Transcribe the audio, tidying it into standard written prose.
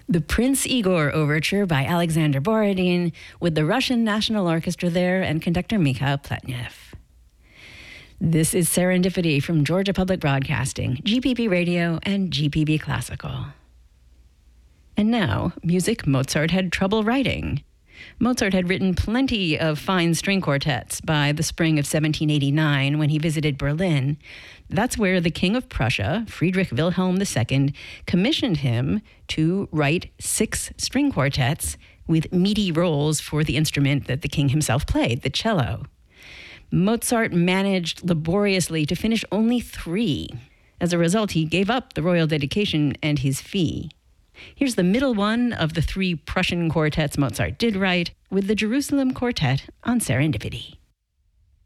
The Prince Igor Overture by Alexander Borodin, with the Russian National Orchestra there and conductor Mikhail Pletnev. This is Serendipity from Georgia Public Broadcasting, GPB Radio, and GPB Classical. And now, music Mozart had trouble writing. Mozart had written plenty of fine string quartets by the spring of 1789 when he visited Berlin. That's where the King of Prussia, Friedrich Wilhelm II, commissioned him to write 6 string quartets with meaty roles for the instrument that the king himself played, the cello. Mozart managed laboriously to finish only 3. As a result, he gave up the royal dedication and his fee. Here's the middle one of the 3 Prussian quartets Mozart did write, with the Jerusalem Quartet on Serendipity.